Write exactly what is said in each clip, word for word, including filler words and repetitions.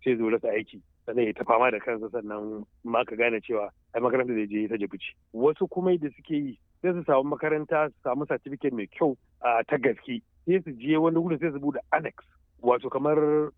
sai zo rasa aiki sannan ya ta fama da kansa sannan ma ka gane cewa ai makaranta da je ta jabuci. Wasu kuma da suke yi sai su samu makaranta su samu certificate mai kyau a ta gaske sai su je wani wurin sai su bude annex wato kamar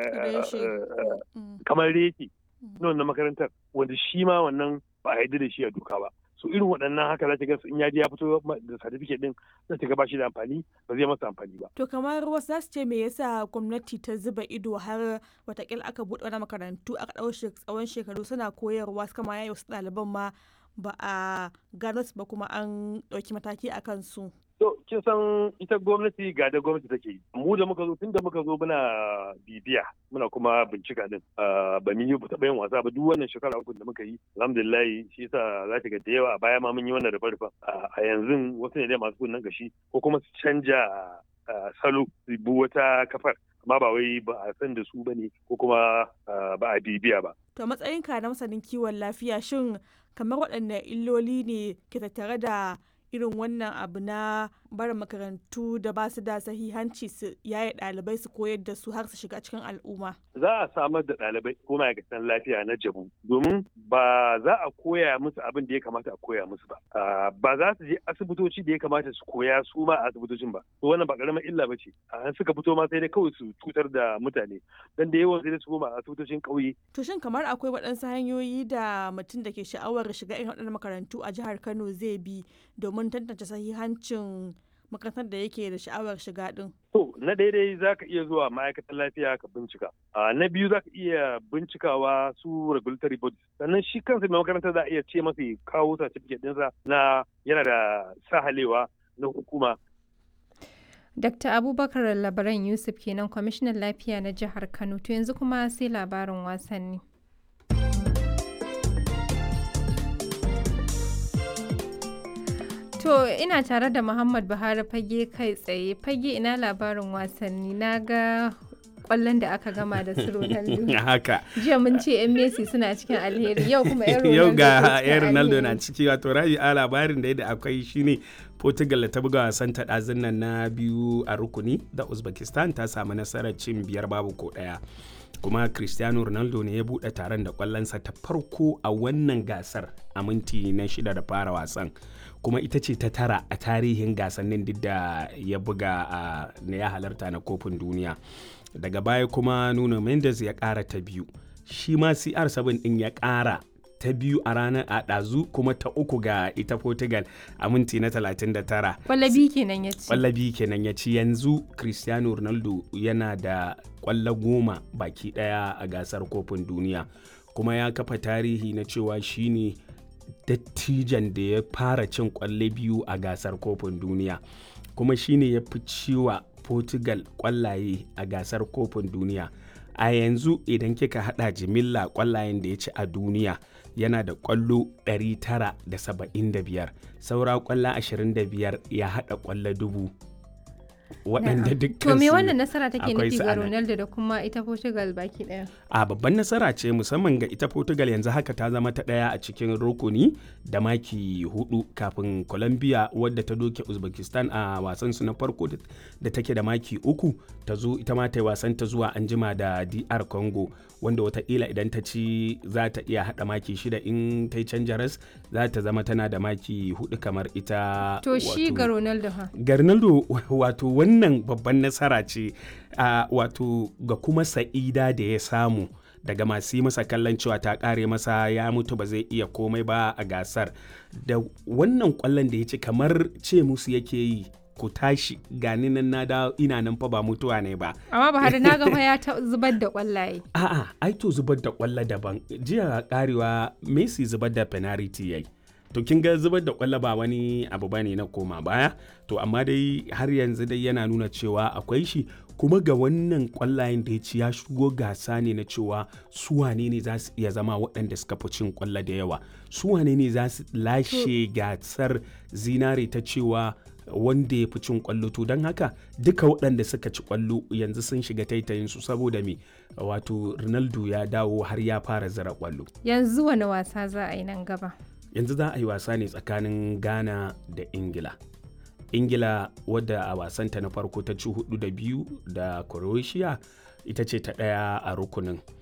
kamar reshe na wannan makarantar wanda shi ma wannan ba a yarda da shi a doka ba. So irin waɗannan haka za ta ga in ya je ya fito da certificate din za ta ga ba shi da amfani ba zai masa amfani ba. To kamar wasu za su ce me yasa gwamnati ta zuba ido har watakila aka buɗe wani makarantu aka ɗau tsawon shekaru suna koyarwa suka ma yayi wasu ɗaliban ma ba a gano su ba kuma an ɗauki mataki a kansu. To kin san ita gwamnati ga da gwamnati take yi. Mu da muka zo tun da muka zo muna bibiya muna kuma bincika din. Ba mu yi taɓa yin wasa ba duk wannan shekara uku da muka yi. Alhamdulillah shi yasa za ta ga da yawa a baya ma mun yi wannan rufa-rufa. A yanzu wasu ne dai masu kunnen gashi ko kuma su canja salo su bi wata kafar. Amma ba wai ba a san da su ba ne ko kuma ba a bibiya ba. To matsayinka na masanin kiwon lafiya shin kamar waɗanne illoli ne ke tattare da irin wannan abu na barin makarantu da ba su da sahihanci su yaye ɗalibai su koyar da su har su shiga cikin al'umma. Za a samar da ɗalibai ko ma'aikatan lafiya na jabu domin ba za a koya musu abin da ya kamata a koya musu ba. Ba za su je asibitoci da ya kamata su koya su ma a asibitocin ba. To wannan ba ƙaramar illa ba ce. An suka fito ma sai dai kawai su cutar da mutane. Dan da yawan sai dai su koma a asibitocin ƙauye. To shin kamar akwai waɗansu hanyoyi da mutum da ke sha'awar shiga irin waɗannan makarantu a jihar Kano zai bi domin tantance sahihancin makarantar da yake da sha'awar shiga din? To, na daidai za ka iya zuwa ma'aikatan lafiya ka bincika. Na biyu za ka iya bincikawa su regulatory bodies. Sannan shi kansa mai makarantar za a iya ce masa kawo certificate ɗinsa na yana da sahalewa na hukuma. Dakta Abubakar Labaran Yusuf kenan kwamishinan lafiya na jihar Kano. To yanzu kuma sai labarin wasanni. To ina tare da Muhammad Buhari fage kai tsaye. Fage ina labarin wasanni na ga kwallon da aka gama da su Ronaldo. Haka. Jiya mun ce yan Messi suna cikin alheri yau kuma yan Ronaldo. Yau ga yan Ronaldo na ciki wato rabi a labarin da yadda akwai shine Portugal ta buga wasan ta ɗazun nan na biyu a rukuni da Uzbekistan ta samu nasarar cin biyar babu ko ɗaya. Kuma Cristiano Ronaldo ne ya buɗe taron da kwallonsa ta farko a wannan gasar a minti na shida da fara wasan. Kuma ita ce ta tara a tarihin gasannin duk da ya buga a na ya halarta na kofin duniya. Daga baya kuma Nuno Mendes ya ƙara ta biyu. Shi ma C R seven ɗin ya ƙara ta biyu a ranar a ɗazu kuma ta uku ga ita Portugal a minti na talatin da tara. Kwallabi kenan ya ci. Kwallabi kenan ya ci yanzu Cristiano Ronaldo yana da kwallo goma baki ɗaya a gasar kofin duniya. Kuma ya kafa tarihi na cewa shine dattijan da ya fara cin kwalle biyu a gasar kofin duniya. Kuma shine ya fi ciwa Portugal kwallaye a gasar kofin duniya. A yanzu idan kika hada jimilla kwallayen da ya ci a duniya yana da kwallo ɗari tara da saba'in da biyar, saura kwallo ashirin da biyar ya hada kwallo dubu. Waɗanda dukkan to me wannan nasara take nufi ga Ronaldo da kuma ita Portugal baki ɗaya? A babban nasara ce musamman ga ita Portugal yanzu haka ta zama ta ɗaya a cikin rukuni da maki hudu kafin Colombia wadda ta doke Uzbekistan a wasan su na farko da take da maki uku ta zo ita ma ta yi wasan ta zuwa anjima da D R Congo wanda wataƙila idan ta ci za ta iya haɗa maki shida in ta yi canja ras za ta zama tana da maki hudu kamar ita. To shi ga Ronaldo ha? Ga Ronaldo wato wannan babban nasara ce uh, wato ga kuma sa'ida da ya samu daga masu yi masa kallon cewa ta kare masa ya mutu ba zai iya komai ba a gasar da wannan kwallon da ya ci kamar ce musu yake yi ku tashi gani nan na da ina nan fa ba mutuwa ne ba. Amma ba har na ga ya ta zubar da kwallaye. A'a ai to zubar da kwallo daban. Jiya karewa Messi zubar da penalty yayi. To kin ga zubar da kwallo ba wani abu bane na koma baya to amma dai har yanzu dai yana nuna cewa akwai shi kuma ga wannan kwallayen da ya ci ya shigo gasa ne na cewa su wane ne za su iya zama waɗanda suka fi cin kwallo da yawa su wane ne za su lashe gasar zinare ta cewa wanda ya fi cin kwallo to don haka duka waɗanda suka ci kwallo yanzu sun shiga taitayin su saboda me wato Ronaldo ya dawo har ya fara zira kwallo. Yanzu wani wasa za a yi nan gaba? Yanzu za a yi wasa ne tsakanin Ghana da Ingila. Ingila wadda a wasanta na farko ta ci hudu da biyu da Croatia ita ce ta ɗaya a rukunin.